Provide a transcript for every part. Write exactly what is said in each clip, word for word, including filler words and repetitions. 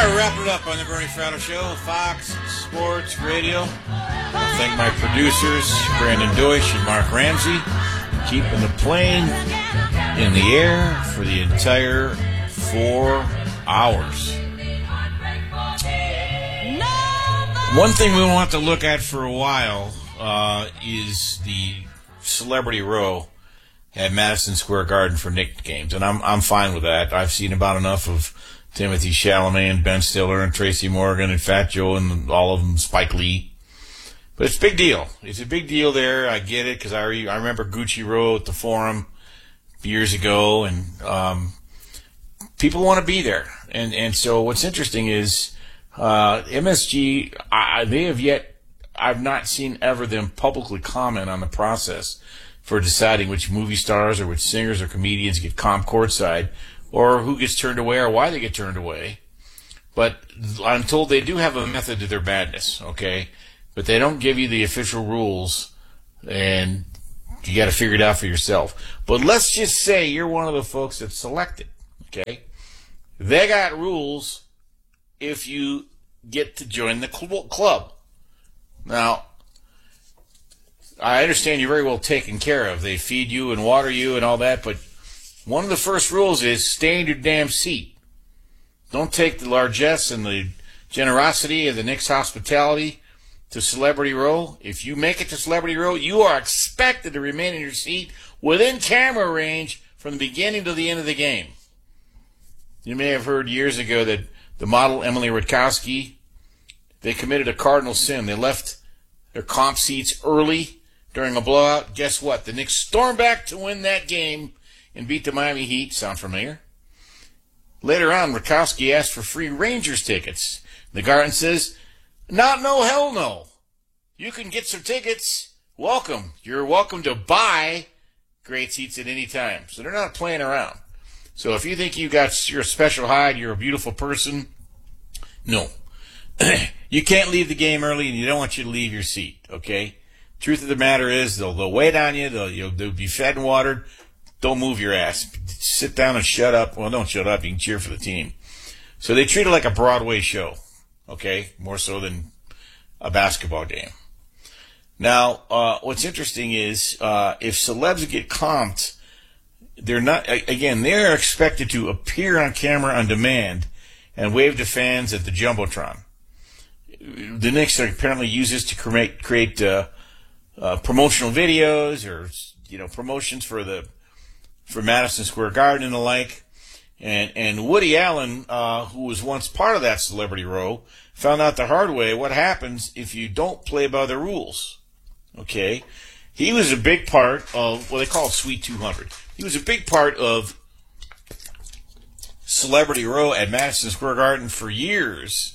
right, wrapping it up on the Bernie Fratto Show, Fox Sports Radio. I thank my producers, Brandon Deutsch and Mark Ramsey, keeping the plane in the air for the entire four hours. One thing we want to look at for a while uh, is the Celebrity Row at Madison Square Garden for Knicks games, and I'm I'm fine with that. I've seen about enough of Timothy Chalamet and Ben Stiller and Tracy Morgan and Fat Joe and all of them, Spike Lee. But it's a big deal. It's a big deal there. I get it because I re- I remember Gucci Row at the Forum years ago, and um, people want to be there. And and so what's interesting is uh, M S G. I, they have yet. I've not seen ever them publicly comment on the process for deciding which movie stars or which singers or comedians get comp courtside, or who gets turned away or why they get turned away. But I'm told they do have a method to their madness, okay? But they don't give you the official rules, and you got to figure it out for yourself. But let's just say you're one of the folks that's selected, okay? They got rules if you get to join the cl- club. Now, I understand you're very well taken care of. They feed you and water you and all that, but one of the first rules is stay in your damn seat. Don't take the largesse and the generosity of the Knicks hospitality to Celebrity Row. If you make it to Celebrity Row, you are expected to remain in your seat within camera range from the beginning to the end of the game. You may have heard years ago that the model Emily Ratajkowski, they committed a cardinal sin. They left their comp seats early during a blowout. Guess what? The Knicks stormed back to win that game and beat the Miami Heat. Sound familiar? Later on, Ratajkowski asked for free Rangers tickets. The Garden says, not no, hell no. You can get some tickets. Welcome. You're welcome to buy great seats at any time. So they're not playing around. So if you think you got your special hide, you're a beautiful person, no. You can't leave the game early, and you don't want you to leave your seat, okay? Truth of the matter is, they'll, they'll wait on you. They'll, you'll, they'll be fed and watered. Don't move your ass. Sit down and shut up. Well, don't shut up. You can cheer for the team. So they treat it like a Broadway show, okay? More so than a basketball game. Now, uh, what's interesting is uh, if celebs get comped, they're not, again, they're expected to appear on camera on demand and wave to fans at the Jumbotron. The Knicks apparently use this to create, create uh, uh, promotional videos or, you know, promotions for the for Madison Square Garden and the like. And and Woody Allen, uh, who was once part of that Celebrity Row, found out the hard way what happens if you don't play by the rules. Okay? He was a big part of what they call Suite two hundred. He was a big part of Celebrity Row at Madison Square Garden for years.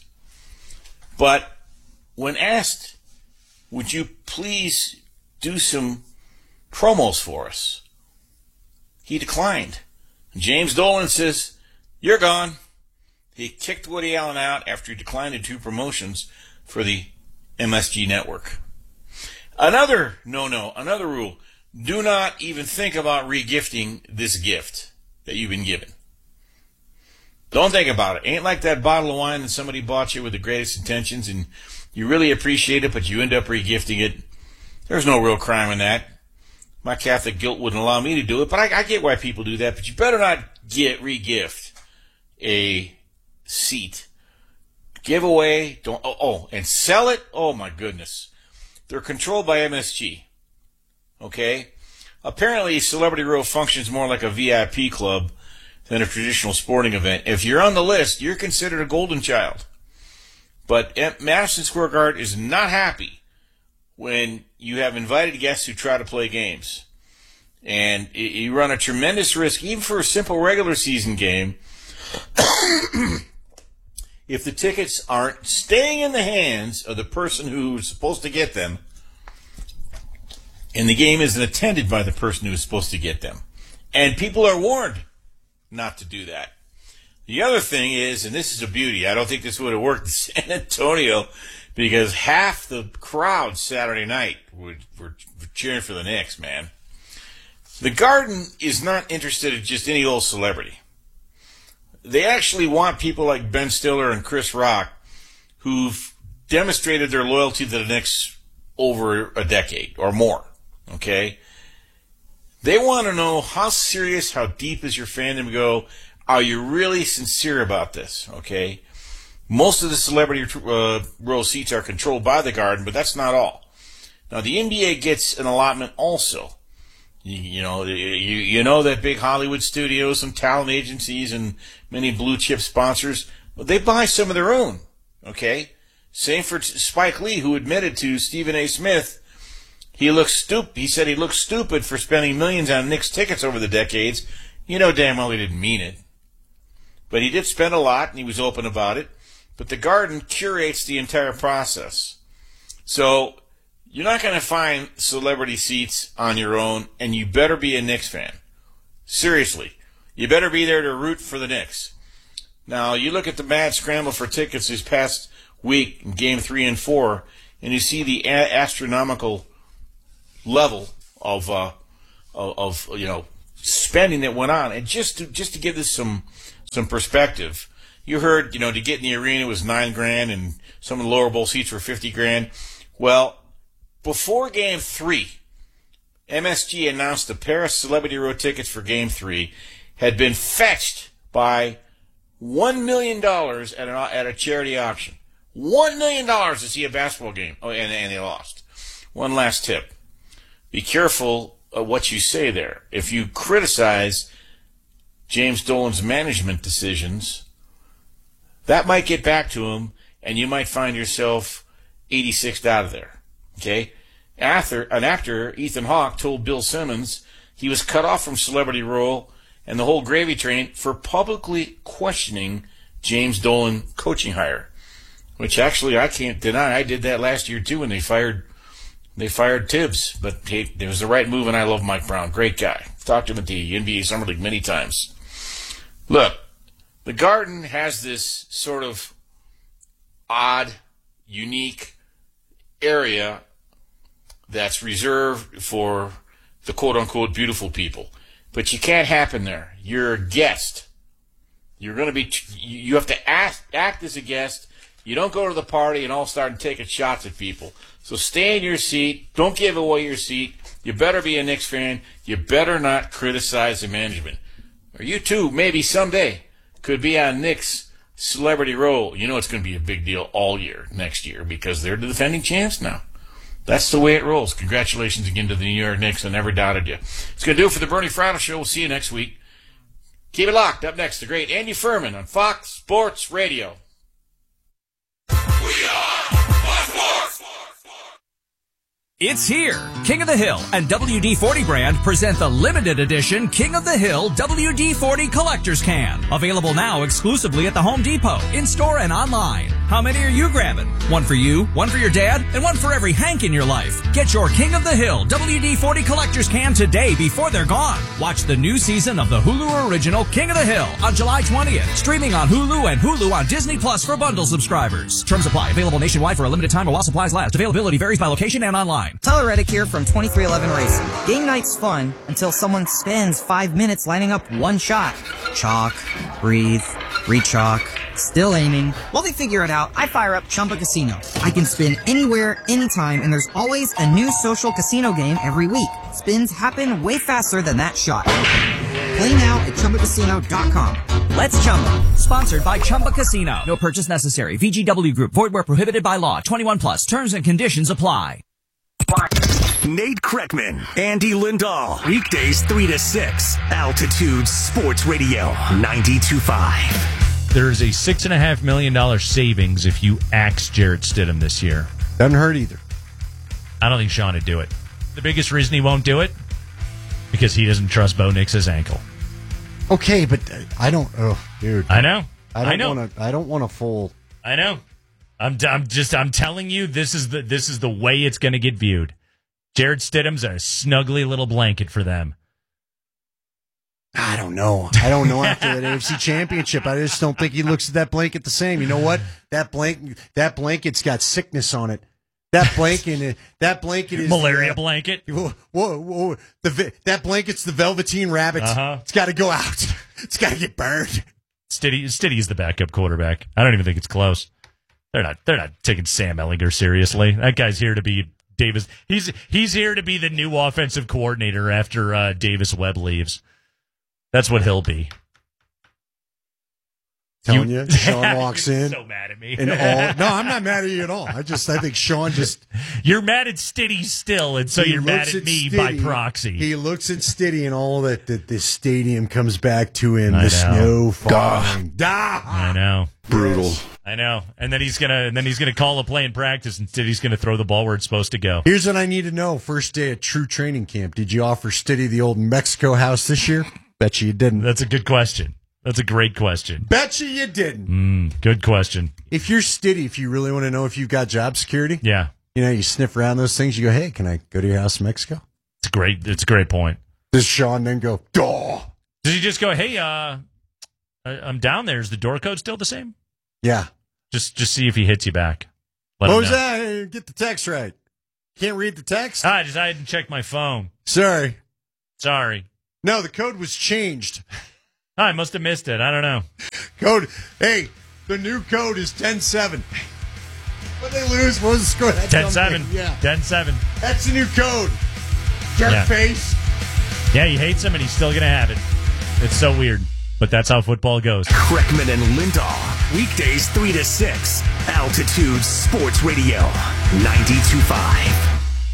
But when asked, would you please do some promos for us, he declined. James Dolan says, you're gone. He kicked Woody Allen out after he declined to do promotions for the M S G network. Another no-no, another rule, do not even think about regifting this gift that you've been given. Don't think about it. Ain't like that bottle of wine that somebody bought you with the greatest intentions and you really appreciate it, but you end up regifting it. There's no real crime in that. My Catholic guilt wouldn't allow me to do it, but I, I get why people do that. But you better not get re-gift a seat. Give away, don't, oh, oh, and sell it? Oh my goodness. They're controlled by M S G. Okay? Apparently, Celebrity Row functions more like a V I P club than a traditional sporting event. If you're on the list, you're considered a golden child. But Madison Square Garden is not happy when you have invited guests who try to play games. And you run a tremendous risk, even for a simple regular season game, if the tickets aren't staying in the hands of the person who's supposed to get them, and the game isn't attended by the person who is supposed to get them. And people are warned not to do that. The other thing is, and this is a beauty, I don't think this would have worked in San Antonio because half the crowd Saturday night were, were, were cheering for the Knicks, man. The Garden is not interested in just any old celebrity. they actually want people like Ben Stiller and Chris Rock who've demonstrated their loyalty to the Knicks over a decade or more, okay? They want to know how serious, how deep is your fandom go? Are you really sincere about this, okay? Most of the celebrity uh, row seats are controlled by the Garden, but that's not all. Now, the N B A gets an allotment also. You, you know, you, you know that big Hollywood studios, some talent agencies, and many blue chip sponsors, well, they buy some of their own, okay? Same for Spike Lee, who admitted to Stephen A. Smith, he looks stupid. He said he looked stupid for spending millions on Knicks tickets over the decades. You know damn well he didn't mean it. But he did spend a lot, and he was open about it. But the Garden curates the entire process. So you're not going to find celebrity seats on your own, and you better be a Knicks fan. Seriously. You better be there to root for the Knicks. Now, you look at the mad scramble for tickets this past week in Game three and four, and you see the a- astronomical level of, uh, of, of, you know, spending that went on. And just to, just to give this some, some perspective, you heard, you know, to get in the arena was nine grand and some of the lower bowl seats were fifty grand. Well, before Game three, M S G announced the Paris Celebrity Row tickets for Game three had been fetched by one million dollars at, an, at a charity auction. one million dollars to see a basketball game. Oh, and, and they lost. One last tip. Be careful of what you say there. If you criticize James Dolan's management decisions, that might get back to him, and you might find yourself eighty-sixth out of there. Okay? After, an actor, Ethan Hawke, told Bill Simmons he was cut off from Celebrity Row and the whole gravy train for publicly questioning James Dolan coaching hire, which actually I can't deny. I did that last year too when they fired they fired Tibbs, but hey, it was the right move, and I love Mike Brown. Great guy. Talked to him at the N B A Summer League many times. Look, the Garden has this sort of odd, unique area that's reserved for the quote-unquote beautiful people. But you can't happen there. You're a guest. You're going to be, you have to act, act as a guest. You don't go to the party and all start taking shots at people. So stay in your seat. Don't give away your seat. You better be a Knicks fan. You better not criticize the management. Or you too, maybe someday, could be on Knicks Celebrity Row. You know it's going to be a big deal all year, next year, because they're the defending champs now. That's the way it rolls. Congratulations again to the New York Knicks. I never doubted you. It's going to do it for the Bernie Fratto Show. We'll see you next week. Keep it locked. Up next, the great Andy Furman on Fox Sports Radio. We are Fox Sports. It's here. King of the Hill and W D forty brand present the limited edition King of the Hill W D forty Collector's Can. Available now exclusively at the Home Depot, in-store and online. How many are you grabbing? One for you, one for your dad, and one for every Hank in your life. Get your King of the Hill W D forty Collector's Can today before they're gone. Watch the new season of the Hulu original King of the Hill on July twentieth. Streaming on Hulu and Hulu on Disney Plus for bundle subscribers. Terms apply. Available nationwide for a limited time while supplies last. Availability varies by location and online. Tyler Reddick here from twenty-three eleven Racing. Game night's fun until someone spends five minutes lining up one shot. Chalk, breathe, re-chalk, still aiming. While they figure it out, I fire up Chumba Casino. I can spin anywhere, anytime, and there's always a new social casino game every week. Spins happen way faster than that shot. Play now at Chumba Casino dot com. Let's Chumba. Sponsored by Chumba Casino. No purchase necessary. V G W Group. Void where prohibited by law. twenty-one plus. Terms and conditions apply. Nate Kreckman, Andy Lindahl. Weekdays three to six. Altitude Sports Radio ninety-two point five. There's a six and a half million dollar savings if you axe Jarrett Stidham this year. Doesn't hurt either. I don't think Sean would do it. The biggest reason he won't do it, because he doesn't trust Bo Nix's ankle. Okay, but I don't. Oh, dude. I know. I don't I know. want to. I don't want to full. I know. I'm. I'm just. I'm telling you. This is the. This is the way it's going to get viewed. Jarrett Stidham's a snuggly little blanket for them. I don't know. I don't know after that A F C Championship. I just don't think he looks at that blanket the same. You know what? That blanket. That blanket's got sickness on it. That blanket. That blanket is malaria uh, blanket. Whoa, whoa, whoa. The that blanket's the Velveteen Rabbit. Uh-huh. It's got to go out. It's got to get burned. Stiddy, Stiddy is the backup quarterback. I don't even think it's close. They're not. They're not taking Sam Ehlinger seriously. That guy's here to be Davis. He's he's here to be the new offensive coordinator after uh, Davis Webb leaves. That's what he'll be. Telling you, Sean walks in. So mad at me. And all, no, I'm not mad at you at all. I just, I think Sean just. You're mad at Stiddy still, and so you're mad at, at me Stiddy, by proxy. He looks at Stiddy and all that, that this stadium comes back to him. I the know. snow falling. Duh. I know. Brutal. Yes. I know. And then he's gonna, and then he's gonna call a play in practice, and Stiddy's gonna throw the ball where it's supposed to go. Here's what I need to know: first day at true training camp, did you offer Stiddy the old Mexico house this year? Bet you you didn't. That's a good question. That's a great question. Bet you you didn't. Mm, good question. If you're Stiddy, if you really want to know if you've got job security, yeah, you know, you sniff around those things. You go, hey, can I go to your house in Mexico? It's a great. It's a great point. Does Sean then go, duh? Does he just go, hey, uh, I, I'm down there. Is the door code still the same? Yeah. Just, just see if he hits you back. Let what was that? Hey, get the text right. Can't read the text. Ah, I just I hadn't checked my phone. Sorry. Sorry. No, the code was changed. I must have missed it. I don't know. Code. Hey, the new code is ten seven. When they lose, what was the score? ten seven. Yeah. ten seven. That's the new code. Jerk yeah. face. Yeah, he hates him, and he's still going to have it. It's so weird, but that's how football goes. Kreckman and Lindahl. Weekdays three to six. Altitude Sports Radio. ninety-two point five.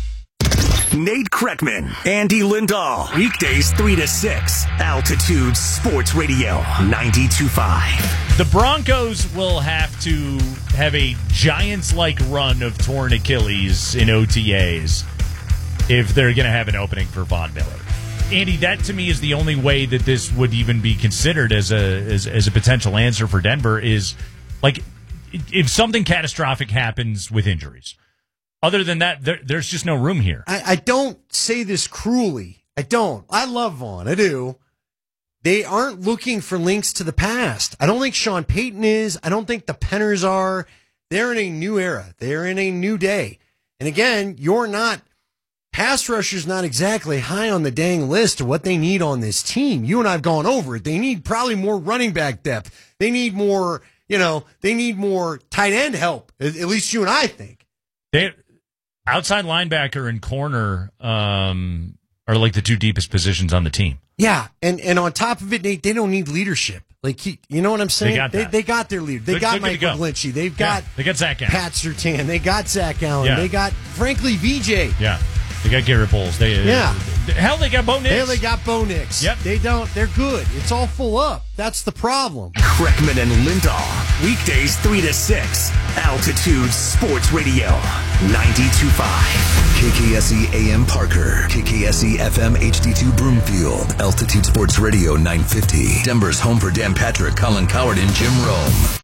Nate Kreckman, Andy Lindahl. Weekdays three to six. Altitude Sports Radio. ninety-two point five. The Broncos will have to have a Giants-like run of torn Achilles in O T As if they're going to have an opening for Von Miller. Andy, that to me is the only way that this would even be considered as a as, as a potential answer for Denver is, like, if something catastrophic happens with injuries. Other than that, there, there's just no room here. I, I don't say this cruelly. I don't. I love Vaughn. I do. They aren't looking for links to the past. I don't think Sean Payton is. I don't think the Penners are. They're in a new era. They're in a new day. And again, you're not, pass rusher's not exactly high on the dang list of what they need on this team. You and I have gone over it. They need probably more running back depth. They need more, you know, they need more tight end help. At, at least you and I think. They outside linebacker and corner um, are like the two deepest positions on the team. Yeah, and, and on top of it, Nate, they don't need leadership. Like, he, you know what I'm saying? They got, they, they got their leader. They they're, got they're Mike McGlinchey. They've got yeah, they got Zach Allen. Pat Surtain. They got Zach Allen. Yeah. They got, frankly, V J. Yeah, they got Garrett Bowles. They, yeah. Uh, hell, they got Bo Nix. Hell, they got Bo Nix. Yep. They don't. They're good. It's all full up. That's the problem. Kreckman and Lindahl. Weekdays three to six. Altitude Sports Radio. ninety-two point five. K K S E A M Parker, K K S E F M H D two Broomfield, Altitude Sports Radio nine fifty, Denver's home for Dan Patrick, Colin Coward, and Jim Rome.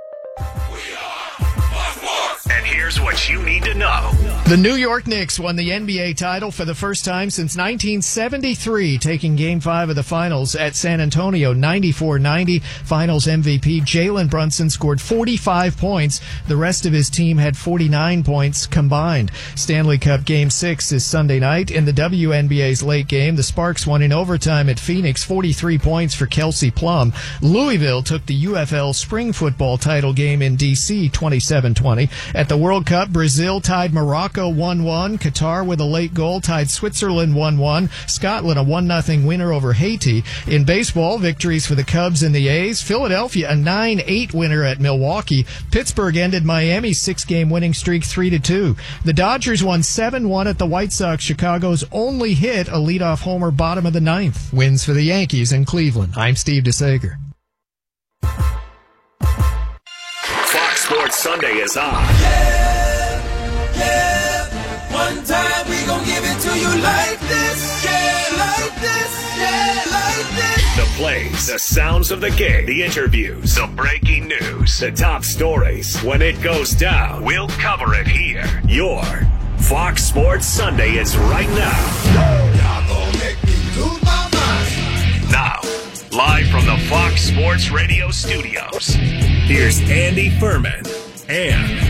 And here's what you need to know. The New York Knicks won the N B A title for the first time since nineteen seventy-three, taking Game five of the Finals at San Antonio ninety-four ninety. Finals M V P Jalen Brunson scored forty-five points. The rest of his team had forty-nine points combined. Stanley Cup Game six is Sunday night. In the W N B A's late game, the Sparks won in overtime at Phoenix, forty-three points for Kelsey Plum. Louisville took the U F L spring football title game in D C twenty-seven twenty. At the World Cup, Brazil tied Morocco one one. Qatar with a late goal tied Switzerland one one. Scotland a one nothing winner over Haiti. In baseball, victories for the Cubs and the A's. Philadelphia a nine eight winner at Milwaukee. Pittsburgh ended Miami's six-game winning streak three to two. The Dodgers won seven one at the White Sox. Chicago's only hit a leadoff homer bottom of the ninth. Wins for the Yankees in Cleveland. I'm Steve DeSager. Fox Sports Sunday is on. Yeah, yeah. One time we gon' give it to you like this. Yeah, like this. Yeah, like this. The plays, the sounds of the game, the interviews, the breaking news, the top stories. When it goes down, we'll cover it here. Your Fox Sports Sunday is right now. Y'all gon' make me lose my mind. Now, live from the Fox Sports Radio studios, here's Andy Furman and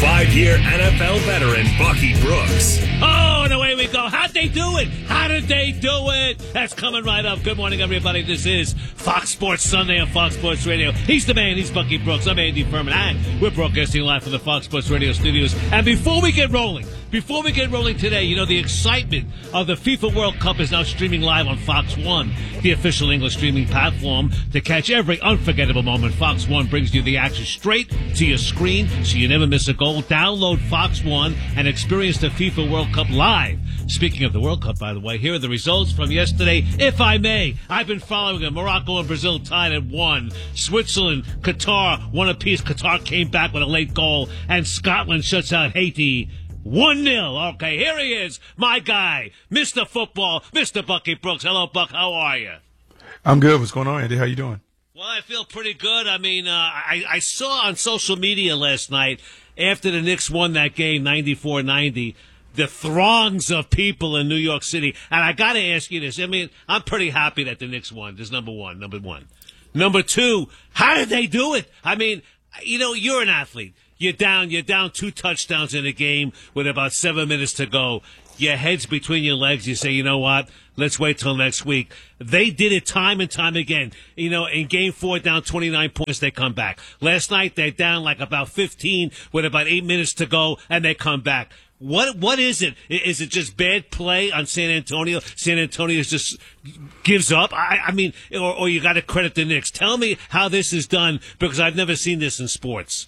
Five-year N F L veteran Bucky Brooks. Oh, and away we go. How'd they do it? How did they do it? That's coming right up. Good morning, everybody. This is Fox Sports Sunday on Fox Sports Radio. He's the man. He's Bucky Brooks. I'm Andy Furman. And we're broadcasting live from the Fox Sports Radio studios. And before we get rolling, before we get rolling today, you know, the excitement of the FIFA World Cup is now streaming live on Fox One, the official English streaming platform. To catch every unforgettable moment, Fox One brings you the action straight to your screen so you never miss a goal. Download Fox One and experience the FIFA World Cup live. Speaking of the World Cup, by the way, here are the results from yesterday. If I may, I've been following them. Morocco and Brazil tied at one. Switzerland, Qatar, one apiece. Qatar came back with a late goal. And Scotland shuts out Haiti one nil. Okay, here he is, my guy, Mister Football, Mister Bucky Brooks. Hello, Buck. How are you? I'm good. What's going on, Andy? How you doing? Well, I feel pretty good. I mean, uh, I, I saw on social media last night, after the Knicks won that game, ninety-four ninety, the throngs of people in New York City. And I got to ask you this. I mean, I'm pretty happy that the Knicks won. This is number one, number one. Number two, how did they do it? I mean, you know, you're an athlete. You're down, you're down two touchdowns in a game with about seven minutes to go. Your head's between your legs. You say, you know what? Let's wait till next week. They did it time and time again. You know, in game four, down twenty-nine points, they come back. Last night, they're down like about fifteen with about eight minutes to go, and they come back. What What is it? Is it just bad play on San Antonio? San Antonio just gives up? I, I mean, or, or you got to credit the Knicks. Tell me how this is done, because I've never seen this in sports.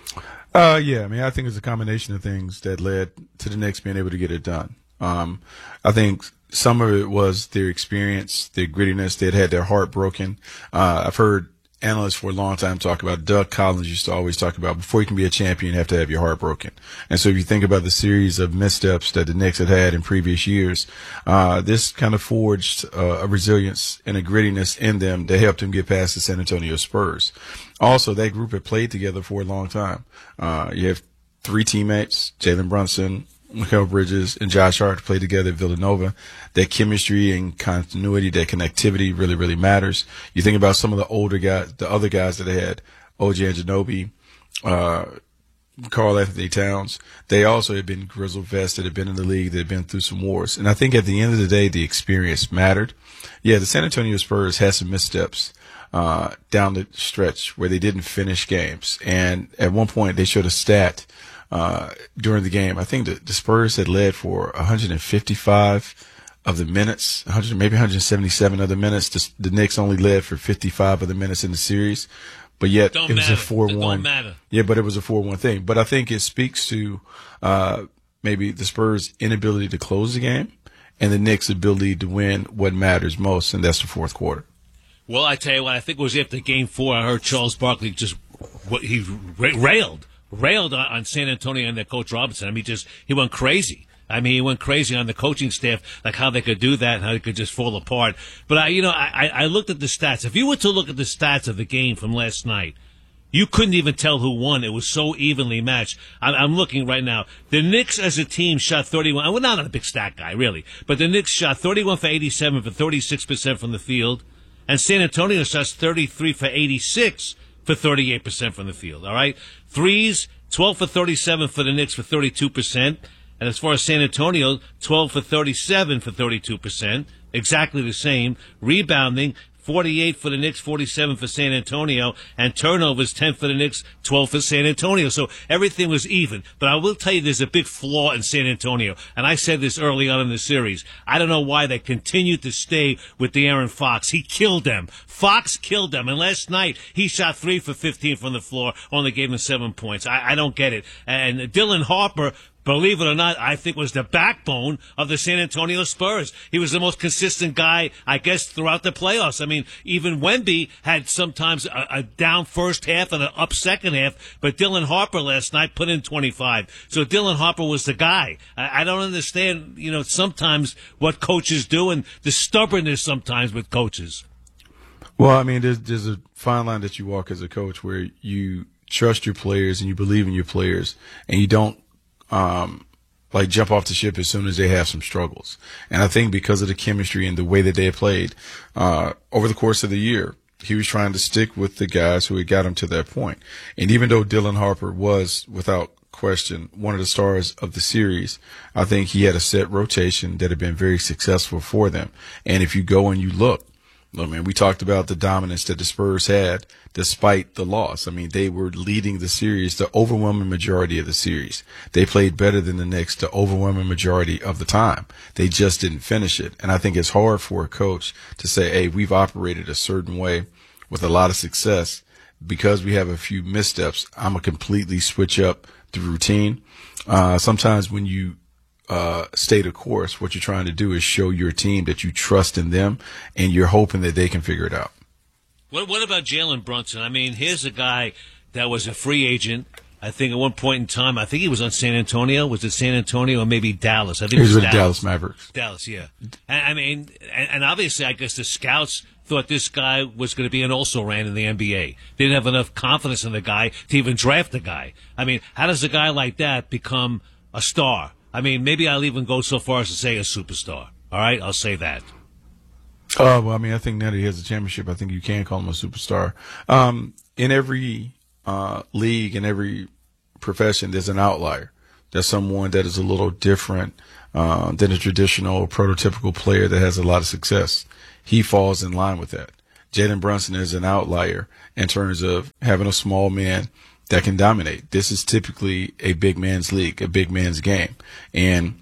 Uh, yeah, I mean, I think it's a combination of things that led to the Knicks being able to get it done. Um, I think some of it was their experience, their grittiness. They'd had their heart broken. Uh, I've heard analysts for a long time talk about, Doug Collins used to always talk about, before you can be a champion, you have to have your heart broken. And so if you think about the series of missteps that the Knicks had had in previous years, uh, this kind of forged uh, a resilience and a grittiness in them that helped them get past the San Antonio Spurs. Also, that group had played together for a long time. Uh, you have three teammates, Jalen Brunson, Mikal Bridges, and Josh Hart played together at Villanova. That chemistry and continuity, that connectivity really, really matters. You think about some of the older guys, the other guys that they had, O G Anunoby, uh, Karl Anthony Towns. They also had been grizzled vets that had been in the league, that had been through some wars. And I think at the end of the day, the experience mattered. Yeah, the San Antonio Spurs had some missteps uh, down the stretch where they didn't finish games. And at one point, they showed a stat uh, during the game. I think the, the Spurs had led for one hundred fifty-five of the minutes, one hundred, maybe one hundred seventy-seven of the minutes. The, the Knicks only led for fifty-five of the minutes in the series. But yet don't it was matter. a four one. It don't matter. Yeah, but it was a four one thing. But I think it speaks to uh, maybe the Spurs' inability to close the game and the Knicks' ability to win what matters most, and that's the fourth quarter. Well, I tell you what, I think it was after Game Four. I heard Charles Barkley just what he ra- railed, railed on, on San Antonio and their coach Robinson. I mean, just he went crazy. I mean, he went crazy on the coaching staff, like how they could do that and how they could just fall apart. But I, you know, I, I looked at the stats. If you were to look at the stats of the game from last night, you couldn't even tell who won. It was so evenly matched. I'm, I'm looking right now. The Knicks as a team shot thirty-one. I'm not a big stat guy, really, but the Knicks shot thirty-one for eighty-seven for thirty-six percent from the field, and San Antonio shots thirty-three for eighty-six for thirty-eight percent from the field. All right, threes twelve for thirty-seven for the Knicks for thirty-two percent. And as far as San Antonio, twelve for thirty-seven for thirty-two percent. Exactly the same. Rebounding, forty-eight for the Knicks, forty-seven for San Antonio. And turnovers, ten for the Knicks, twelve for San Antonio. So everything was even. But I will tell you there's a big flaw in San Antonio. And I said this early on in the series. I don't know why they continued to stay with De'Aaron Fox. He killed them. Fox killed them. And last night, he shot three for fifteen from the floor, only gave him seven points. I, I don't get it. And Dylan Harper, believe it or not, I think was the backbone of the San Antonio Spurs. He was the most consistent guy, I guess, throughout the playoffs. I mean, even Wemby had sometimes a, a down first half and an up second half, but Dylan Harper last night put in twenty-five. So Dylan Harper was the guy. I, I don't understand, you know, sometimes what coaches do and the stubbornness sometimes with coaches. Well, I mean, there's, there's a fine line that you walk as a coach where you trust your players and you believe in your players and you don't Um, like jump off the ship as soon as they have some struggles. And I think because of the chemistry and the way that they played, uh, over the course of the year, he was trying to stick with the guys who had got him to that point. And even though Dylan Harper was, without question, one of the stars of the series. I think he had a set rotation that had been very successful for them. And if you go and you look, I mean, we talked about the dominance that the Spurs had despite the loss. I mean, they were leading the series, the overwhelming majority of the series. They played better than the Knicks the overwhelming majority of the time. They just didn't finish it. And I think it's hard for a coach to say, hey, we've operated a certain way with a lot of success. Because we have a few missteps, I'm going to completely switch up the routine. Uh, sometimes when you Uh, stay the course, what you're trying to do is show your team that you trust in them, and you're hoping that they can figure it out. What, what about Jalen Brunson? I mean, here's a guy that was a free agent. I think at one point in time, I think he was on San Antonio. Was it San Antonio or maybe Dallas? I think he was it was with Dallas. Dallas Mavericks. Dallas, yeah. And, I mean, and, and obviously, I guess the scouts thought this guy was going to be an also-ran in the N B A. They didn't have enough confidence in the guy to even draft the guy. I mean, how does a guy like that become a star? I mean, maybe I'll even go so far as to say a superstar. All right, I'll say that. Oh, well, I mean, I think now that he has a championship, I think you can call him a superstar. Um, in every uh, league, in every profession, there's an outlier. There's someone that is a little different uh, than a traditional prototypical player that has a lot of success. He falls in line with that. Jalen Brunson is an outlier in terms of having a small man that can dominate. This is typically a big man's league, a big man's game. And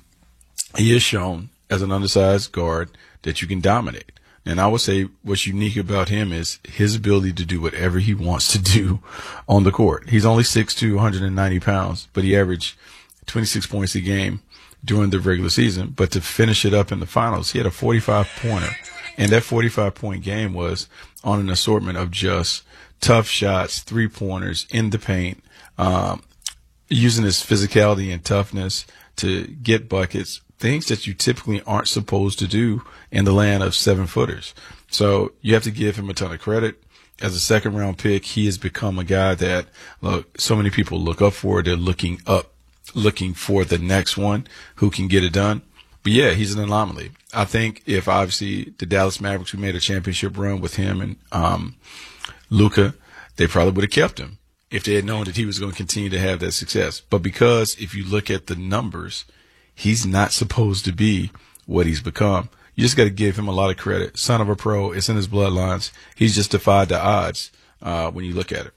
he has shown as an undersized guard that you can dominate. And I would say what's unique about him is his ability to do whatever he wants to do on the court. He's only six two, one hundred ninety pounds, but he averaged twenty-six points a game during the regular season. But to finish it up in the finals, he had a forty-five pointer. And that forty-five point game was on an assortment of just tough shots, three-pointers in the paint, um, using his physicality and toughness to get buckets, things that you typically aren't supposed to do in the land of seven-footers. So you have to give him a ton of credit. As a second-round pick, he has become a guy that, look, so many people look up for. They're looking up, looking for the next one who can get it done. But, yeah, he's an anomaly. I think if, obviously, the Dallas Mavericks, who made a championship run with him and um, – Luka, they probably would have kept him if they had known that he was going to continue to have that success. But because if you look at the numbers, he's not supposed to be what he's become. You just got to give him a lot of credit. Son of a pro, it's in his bloodlines. He's just defied the odds uh, when you look at it.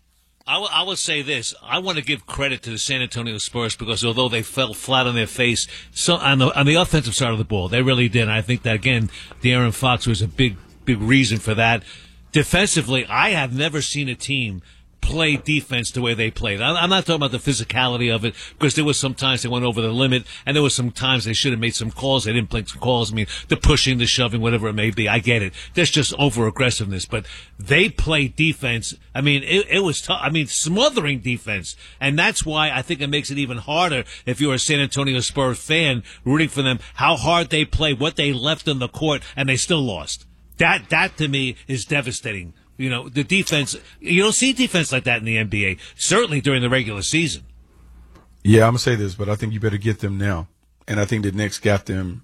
I, w- I would say this. I want to give credit to the San Antonio Spurs because although they fell flat on their face so on the on the offensive side of the ball, they really did. And I think that, again, De'Aaron Fox was a big, big reason for that. Defensively, I have never seen a team play defense the way they played. I'm not talking about the physicality of it because there was some times they went over the limit and there was some times they should have made some calls. They didn't make some calls. I mean, the pushing, the shoving, whatever it may be. I get it. There's just over aggressiveness, but they play defense. I mean, it, it was tough. I mean, smothering defense. And that's why I think it makes it even harder if you're a San Antonio Spurs fan rooting for them, how hard they played, what they left on the court, and they still lost. That, that to me is devastating. You know, the defense, you don't see defense like that in the N B A, certainly during the regular season. Yeah, I'm going to say this, but I think you better get them now. And I think the Knicks got them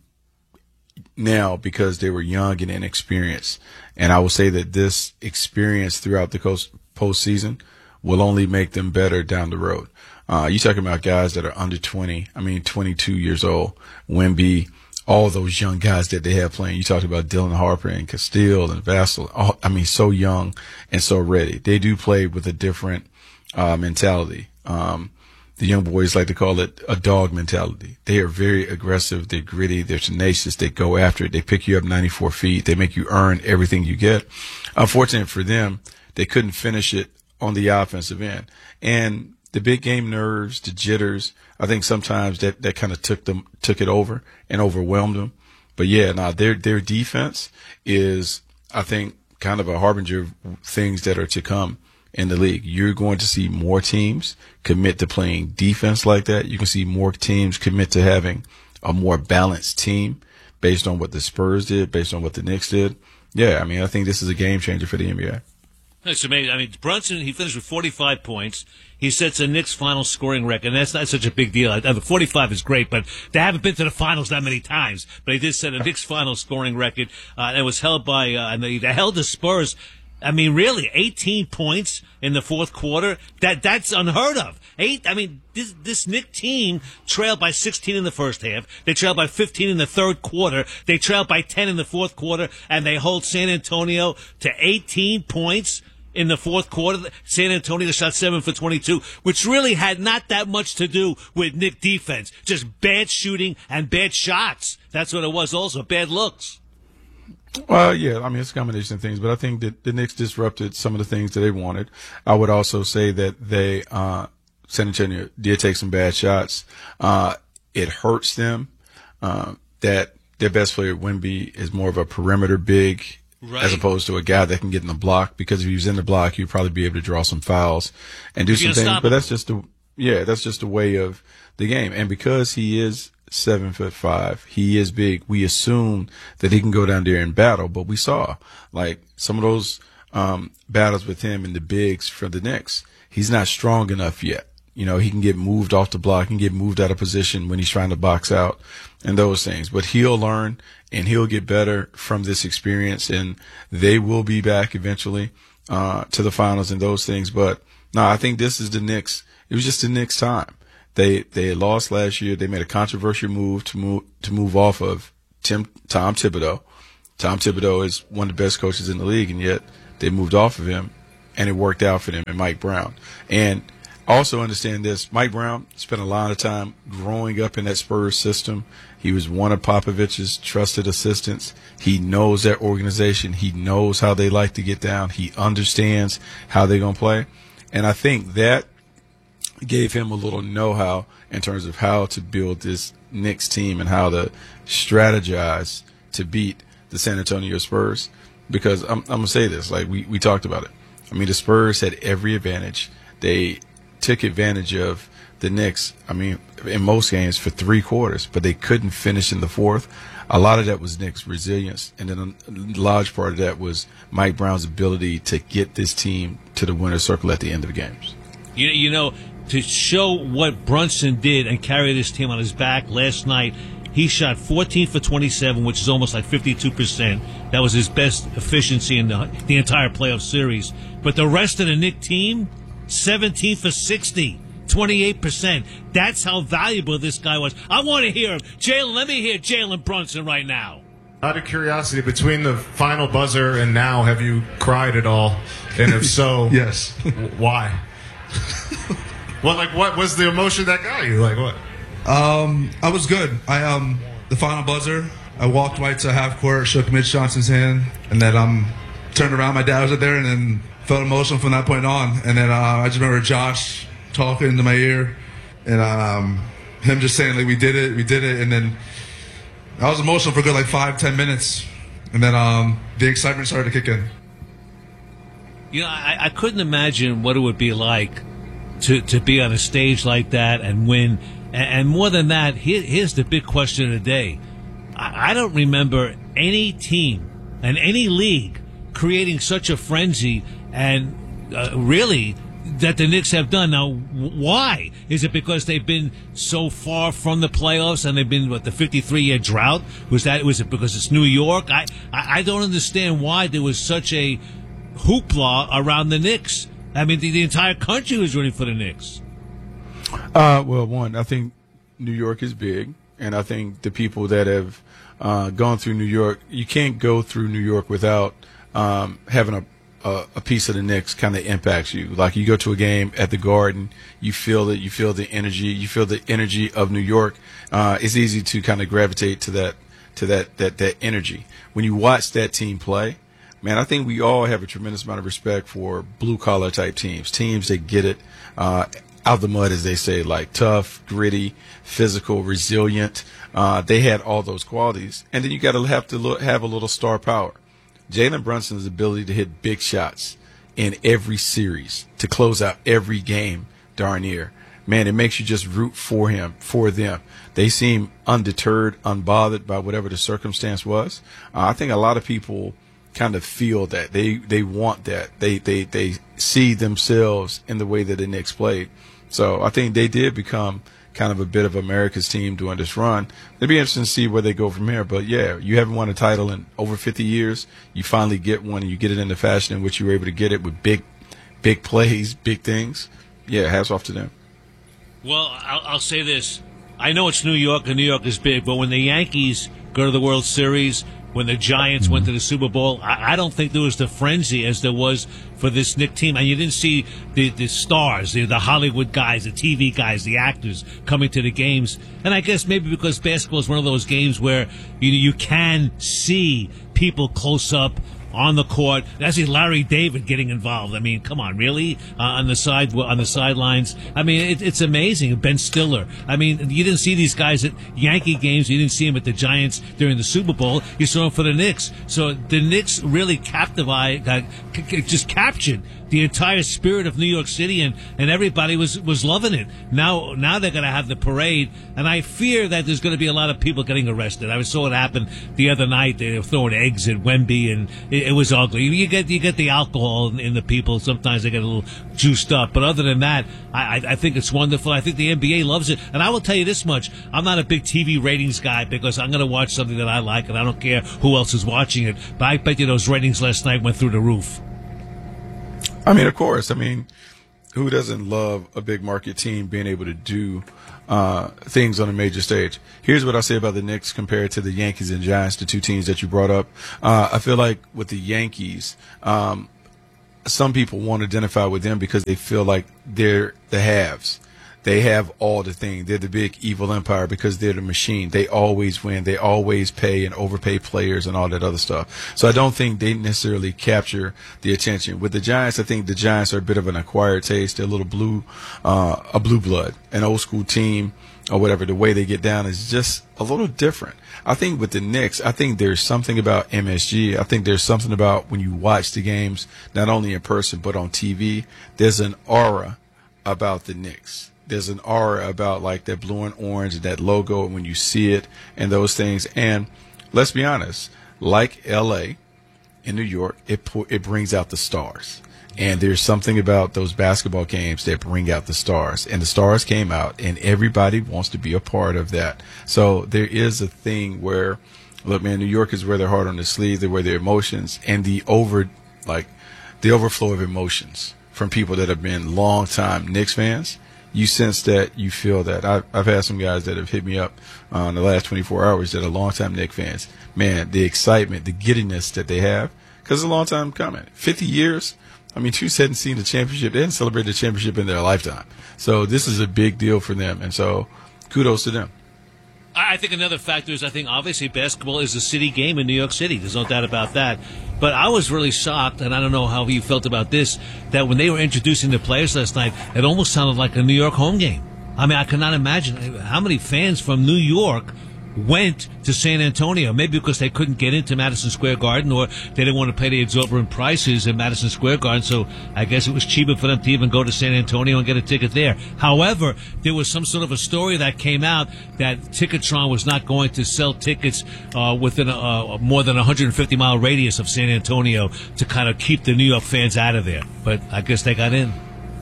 now because they were young and inexperienced. And I will say that this experience throughout the postseason will only make them better down the road. Uh, you're talking about guys that are under twenty, I mean, twenty-two years old, Wemby, all those young guys that they have playing. You talked about Dylan Harper and Castile and Vassell. All, I mean, so young and so ready. They do play with a different uh, mentality. Um, the young boys like to call it a dog mentality. They are very aggressive. They're gritty. They're tenacious. They go after it. They pick you up ninety-four feet. They make you earn everything you get. Unfortunately for them, they couldn't finish it on the offensive end. And the big game nerves, the jitters, I think sometimes that, that kind of took them, took it over and overwhelmed them. But yeah, now their, their defense is, I think, kind of a harbinger of things that are to come in the league. You're going to see more teams commit to playing defense like that. You can see more teams commit to having a more balanced team based on what the Spurs did, based on what the Knicks did. Yeah, I mean, I think this is a game changer for the N B A. That's amazing. I mean, Brunson, he finished with forty-five points. He sets a Knicks final scoring record, and that's not such a big deal. I mean, forty-five is great, but they haven't been to the finals that many times. But he did set a Knicks final scoring record. Uh, it was held by, uh, and they, they held the Spurs I mean, really, eighteen points in the fourth quarter? That that's unheard of. Eight. I mean, this this Knick team trailed by sixteen in the first half. They trailed by fifteen in the third quarter. They trailed by ten in the fourth quarter, and they hold San Antonio to eighteen points in the fourth quarter. San Antonio shot seven for twenty-two, which really had not that much to do with Knick defense. Just bad shooting and bad shots. That's what it was. Also, bad looks. Well, yeah, I mean, it's a combination of things, but I think that the Knicks disrupted some of the things that they wanted. I would also say that they, uh, San Antonio did take some bad shots. Uh, it hurts them, uh, that their best player, Wemby, is more of a perimeter big, right, as opposed to a guy that can get in the block, because if he was in the block, he'd probably be able to draw some fouls and do some things. But that's just the, yeah, that's just the way of the game. And because he is seven foot five, he is big, we assume that he can go down there and battle, but we saw like some of those um battles with him and the bigs for the Knicks, he's not strong enough yet. You know, he can get moved off the block, he can get moved out of position when he's trying to box out and those things, but he'll learn and he'll get better from this experience, and they will be back eventually uh to the finals and those things. But no, I think this is the Knicks. It was just the Knicks' time. They they lost last year. They made a controversial move to move to move off of Tim Tom Thibodeau. Tom Thibodeau is one of the best coaches in the league, and yet they moved off of him, and it worked out for them and Mike Brown. And also understand this: Mike Brown spent a lot of time growing up in that Spurs system. He was one of Popovich's trusted assistants. He knows that organization. He knows how they like to get down. He understands how they're gonna play, and I think that gave him a little know-how in terms of how to build this Knicks team and how to strategize to beat the San Antonio Spurs. Because I'm, I'm going to say this, like we, we talked about it. I mean, the Spurs had every advantage. They took advantage of the Knicks, I mean, in most games for three quarters, but they couldn't finish in the fourth. A lot of that was Knicks' resilience, and then a large part of that was Mike Brown's ability to get this team to the winner's circle at the end of the games. You, you know, to show what Brunson did and carry this team on his back last night, he shot fourteen for twenty-seven, which is almost like fifty-two percent. That was his best efficiency in the, the entire playoff series. But the rest of the Knick team, seventeen for sixty, twenty-eight percent. That's how valuable this guy was. I want to hear him. Jalen, let me hear Jalen Brunson right now. Out of curiosity, between the final buzzer and now, have you cried at all? And if so, yes. Why? Well, like, what was the emotion that got you? Like, what? Um, I was good. I um, the final buzzer, I walked right to half court, shook Mitch Johnson's hand, and then um, turned around. My dad was up there, and then felt emotional from that point on. And then uh, I just remember Josh talking into my ear, and um, him just saying, like, we did it, we did it. And then I was emotional for a good like five, ten minutes, and then um, the excitement started to kick in. You know, I, I couldn't imagine what it would be like to, to be on a stage like that and win. And, and more than that, here, here's the big question of the day. I, I don't remember any team and any league creating such a frenzy and uh, really that the Knicks have done. Now, why? Is it because they've been so far from the playoffs and they've been, what, the fifty-three year drought? Was that, was it because it's New York? I, I, I don't understand why there was such a hoopla around the Knicks. I mean, the, the entire country was rooting for the Knicks. Uh, well, one, I think New York is big, and I think the people that have uh, gone through New York, you can't go through New York without um, having a, a, a piece of the Knicks kind of impacts you. Like you go to a game at the Garden, you feel it, you feel the energy, you feel the energy of New York. Uh, it's easy to kind of gravitate to that, to that, that, that energy. When you watch that team play, man, I think we all have a tremendous amount of respect for blue-collar type teams, teams that get it uh, out the mud, as they say, like tough, gritty, physical, resilient. Uh, they had all those qualities. And then you got to have to look, have a little star power. Jalen Brunson's ability to hit big shots in every series, to close out every game darn near. Man, it makes you just root for him, for them. They seem undeterred, unbothered by whatever the circumstance was. Uh, I think a lot of people kind of feel that they they want that they they they see themselves in the way that the Knicks played. So I think they did become kind of a bit of America's team during this run. It'd be interesting to see where they go from here. But, yeah, you haven't won a title in over fifty years. You finally get one, and you get it in the fashion in which you were able to get it with big, big plays, big things. Yeah, hats off to them. Well, I'll, I'll say this. I know it's New York, and New York is big, but when the Yankees go to the World Series, when the Giants went to the Super Bowl, I, I don't think there was the frenzy as there was for this Knicks team. And you didn't see the, the stars, the, the Hollywood guys, the T V guys, the actors coming to the games. And I guess maybe because basketball is one of those games where you, you can see people close up on the court. I see Larry David getting involved. I mean, come on, really? Uh, on the side, on the sidelines. I mean, it, it's amazing. Ben Stiller. I mean, you didn't see these guys at Yankee games. You didn't see them at the Giants during the Super Bowl. You saw them for the Knicks. So the Knicks really captivated, uh, c- c- just captured the entire spirit of New York City, and, and everybody was, was loving it. Now, now they're going to have the parade, and I fear that there's going to be a lot of people getting arrested. I saw it happen the other night. They were throwing eggs at Wemby, and it, it was ugly. You get you get the alcohol in, in the people. Sometimes they get a little juiced up, but other than that, I, I, I think it's wonderful. I think the N B A loves it, and I will tell you this much: I'm not a big T V ratings guy because I'm going to watch something that I like, and I don't care who else is watching it. But I bet you those ratings last night went through the roof. I mean, of course. I mean, who doesn't love a big market team being able to do uh, things on a major stage? Here's what I say about the Knicks compared to the Yankees and Giants, the two teams that you brought up. Uh, I feel like with the Yankees, um, some people want to identify with them because they feel like they're the haves. They have all the things. They're the big evil empire because they're the machine. They always win. They always pay and overpay players and all that other stuff. So I don't think they necessarily capture the attention. With the Giants, I think the Giants are a bit of an acquired taste. They're a little blue, uh, a blue blood, an old school team or whatever. The way they get down is just a little different. I think with the Knicks, I think there's something about M S G. I think there's something about when you watch the games, not only in person but on T V, there's an aura about the Knicks. There's an aura about like that blue and orange, that logo, and when you see it and those things. And let's be honest, like L A in New York, it it brings out the stars. And there's something about those basketball games that bring out the stars. And the stars came out, and everybody wants to be a part of that. So there is a thing where, look, man, New York is where their heart on their sleeve, they wear their emotions, and the over, like, the overflow of emotions from people that have been long-time Knicks fans. You sense that, you feel that. I've, I've had some guys that have hit me up uh, in the last twenty-four hours that are longtime Knicks fans. Man, the excitement, the giddiness that they have, because it's a long time coming. fifty years. I mean, Chiefs hadn't seen the championship. They hadn't celebrated the championship in their lifetime. So this is a big deal for them. And so kudos to them. I think another factor is I think obviously basketball is a city game in New York City. There's no doubt about that. But I was really shocked, and I don't know how you felt about this, that when they were introducing the players last night, it almost sounded like a New York home game. I mean, I cannot imagine how many fans from New York went to San Antonio, maybe because they couldn't get into Madison Square Garden or they didn't want to pay the exorbitant prices in Madison Square Garden, so I guess it was cheaper for them to even go to San Antonio and get a ticket there. However, there was some sort of a story that came out that Ticketron was not going to sell tickets uh, within a, a more than a one hundred fifty mile radius of San Antonio to kind of keep the New York fans out of there. But I guess they got in.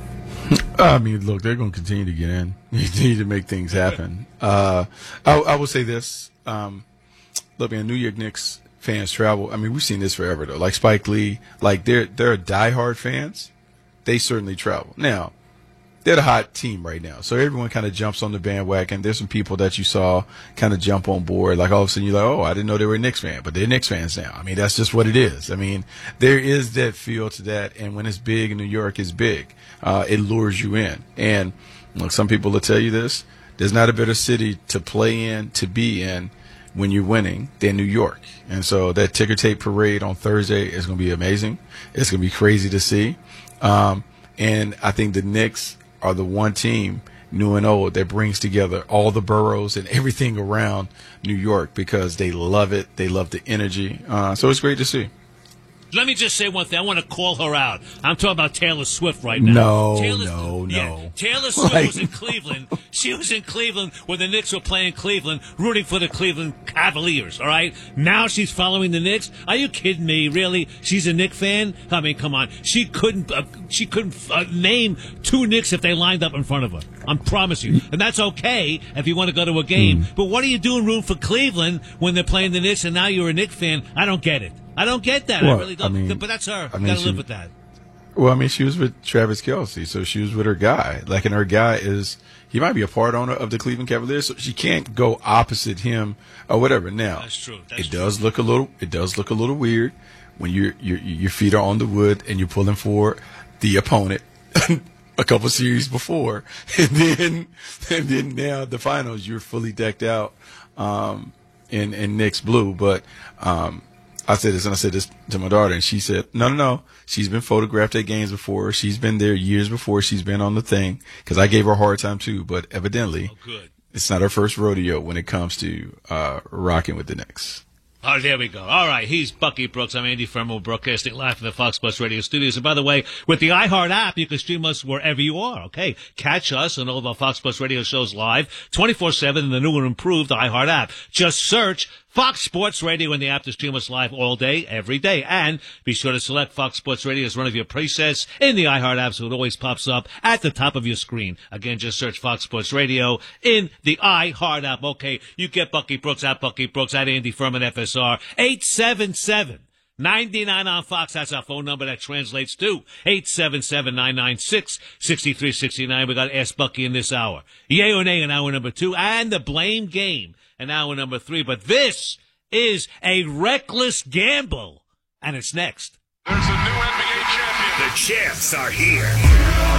I mean, look, they're going to continue to get in. You need to make things happen. Uh, I, I will say this. Um, look, man, New York Knicks fans travel. I mean, we've seen this forever, though. Like Spike Lee, like they're, they're diehard fans. They certainly travel. Now, they're the hot team right now. So everyone kind of jumps on the bandwagon. There's some people that you saw kind of jump on board. Like all of a sudden you're like, oh, I didn't know they were a Knicks fan, but they're Knicks fans now. I mean, that's just what it is. I mean, there is that feel to that. And when it's big in New York, it's big. Uh, it lures you in. And look, some people will tell you this. There's not a better city to play in, to be in when you're winning than New York. And so that ticker tape parade on Thursday is going to be amazing. It's going to be crazy to see. Um, and I think the Knicks are the one team, new and old, that brings together all the boroughs and everything around New York because they love it. They love the energy. Uh, so it's great to see. Let me just say one thing. I want to call her out. I'm talking about Taylor Swift right now. No, Taylor, no, yeah, no. Taylor Swift Like- was in Cleveland. She was in Cleveland when the Knicks were playing Cleveland, rooting for the Cleveland Cavaliers, all right? Now she's following the Knicks? Are you kidding me? Really? She's a Knicks fan? I mean, come on. She couldn't uh, she couldn't uh, name two Knicks if they lined up in front of her. I promise you. And that's okay if you want to go to a game. Mm. But what are you doing rooting for Cleveland when they're playing the Knicks and now you're a Knicks fan? I don't get it. I don't get that. Well, I really don't. I mean, but that's her. I You mean, got to she- live with that. Well, I mean, she was with Travis Kelce, so she was with her guy. Like, and her guy is, he might be a part owner of the Cleveland Cavaliers, so she can't go opposite him or whatever. Now, That's true. That's it does look a little, it does look a little weird when your your your feet are on the wood and you're pulling for the opponent a couple series before, and then and then now the finals you're fully decked out um, in in Knicks blue, but. Um, I said this and I said this to my daughter, and she said, no, no, no. She's been photographed at games before. She's been there years before. She's been on the thing because I gave her a hard time too, but evidently it's not her first rodeo when it comes to uh, rocking with the Knicks. Oh, there we go. All right, he's Bucky Brooks. I'm Andy Fermo, broadcasting live from the Fox Sports Radio studios. And by the way, with the iHeart app, you can stream us wherever you are, okay? Catch us and all of our Fox Sports Radio shows live twenty-four seven in the new and improved iHeart app. Just search Fox Sports Radio in the app to stream us live all day, every day. And be sure to select Fox Sports Radio as one of your presets in the iHeart app so it always pops up at the top of your screen. Again, just search Fox Sports Radio in the iHeart app. Okay, you get Bucky Brooks at Bucky Brooks at Andy Furman F S R. eight seven seven, nine nine on Fox. That's our phone number. That translates to eight seven seven, nine nine six, six three six nine. We got to Ask Bucky in this hour. Yay or nay in hour number two. And the blame game in hour number three. But this is a reckless gamble. And it's next. The champs are here.